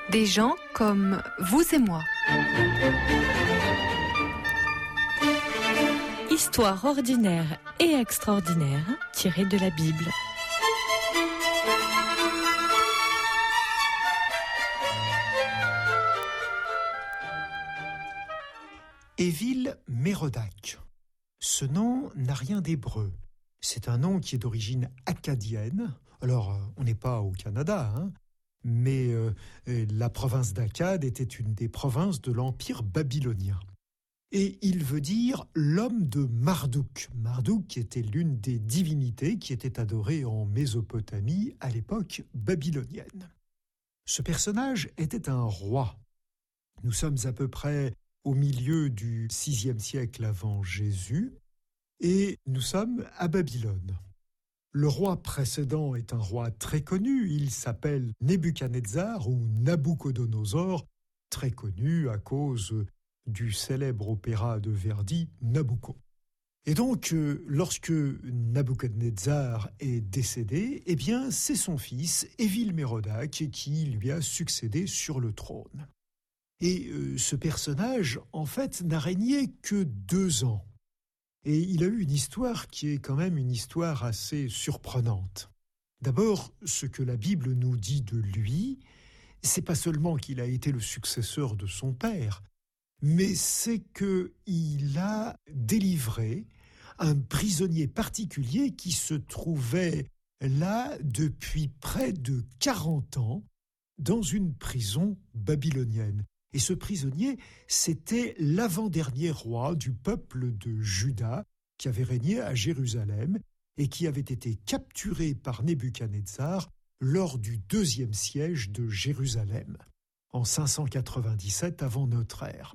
Des gens comme vous et moi. Histoire ordinaire et extraordinaire tirée de la Bible. Évil-Mérodach. Ce nom n'a rien d'hébreu. C'est un nom qui est d'origine akkadienne. Alors, on n'est pas au Canada, mais la province d'Akkad était une des provinces de l'Empire babylonien. Et il veut dire l'homme de Marduk. Marduk était l'une des divinités qui étaient adorées en Mésopotamie à l'époque babylonienne. Ce personnage était un roi. Nous sommes à peu près au milieu du VIe siècle avant Jésus et nous sommes à Babylone. Le roi précédent est un roi très connu, il s'appelle Nebuchadnezzar ou Nabuchodonosor, très connu à cause du célèbre opéra de Verdi, Nabucco. Et donc, lorsque Nabuchodonosor est décédé, eh bien, c'est son fils, Évil-Mérodach, qui lui a succédé sur le trône. Et ce personnage, en fait, n'a régné que 2 ans. Et il a eu une histoire qui est quand même une histoire assez surprenante. D'abord, ce que la Bible nous dit de lui, c'est pas seulement qu'il a été le successeur de son père, mais c'est qu'il a délivré un prisonnier particulier qui se trouvait là depuis près de 40 ans dans une prison babylonienne. Et ce prisonnier, c'était l'avant-dernier roi du peuple de Juda qui avait régné à Jérusalem et qui avait été capturé par Nebuchadnezzar lors du 2e siège de Jérusalem, en 597 avant notre ère.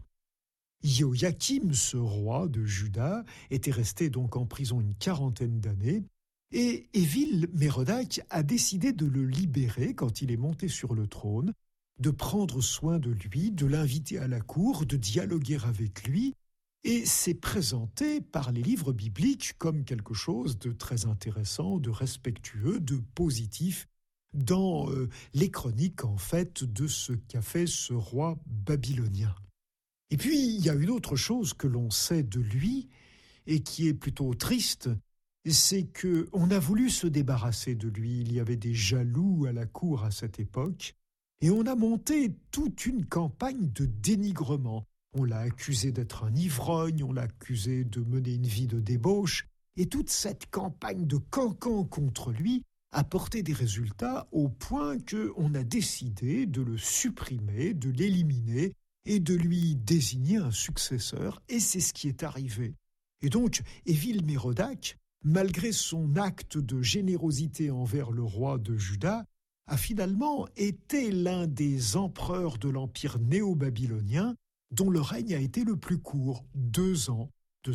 Joachim, ce roi de Juda, était resté donc en prison une 40aine d'années et Évil-Mérodach a décidé de le libérer quand il est monté sur le trône, de prendre soin de lui, de l'inviter à la cour, de dialoguer avec lui, et c'est présenté par les livres bibliques comme quelque chose de très intéressant, de respectueux, de positif, dans les chroniques en fait de ce qu'a fait ce roi babylonien. Et puis il y a une autre chose que l'on sait de lui, et qui est plutôt triste, c'est qu'on a voulu se débarrasser de lui. Il y avait des jaloux à la cour à cette époque, et on a monté toute une campagne de dénigrement. On l'a accusé d'être un ivrogne, on l'a accusé de mener une vie de débauche, et toute cette campagne de cancan contre lui a porté des résultats au point qu'on a décidé de le supprimer, de l'éliminer, et de lui désigner un successeur, et c'est ce qui est arrivé. Et donc, Évil-Mérodach, malgré son acte de générosité envers le roi de Juda, a finalement été l'un des empereurs de l'empire néo-babylonien dont le règne a été le plus court, 2 ans, de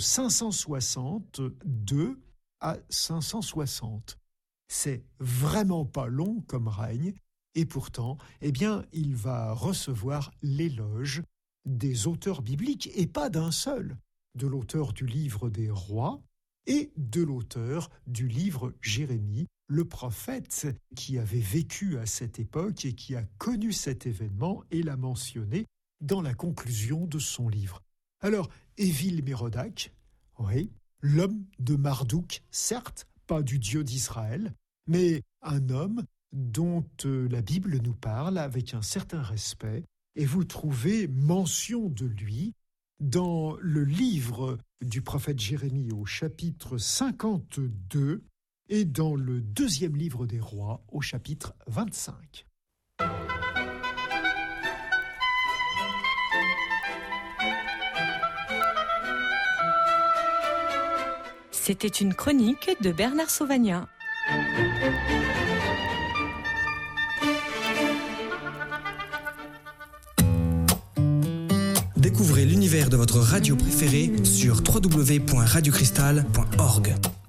562 à 560. C'est vraiment pas long comme règne, et pourtant, eh bien, il va recevoir l'éloge des auteurs bibliques, et pas d'un seul, de l'auteur du livre des rois et de l'auteur du livre Jérémie, le prophète qui avait vécu à cette époque et qui a connu cet événement et l'a mentionné dans la conclusion de son livre. Alors, Évil-Mérodach, oui, l'homme de Marduk, certes, pas du Dieu d'Israël, mais un homme dont la Bible nous parle avec un certain respect, et vous trouvez mention de lui dans le livre du prophète Jérémie au chapitre 52 et dans le 2e livre des rois au chapitre 25. C'était une chronique de Bernard Sauvagnat. Découvrez l'univers de votre radio préférée sur www.radiocristal.org.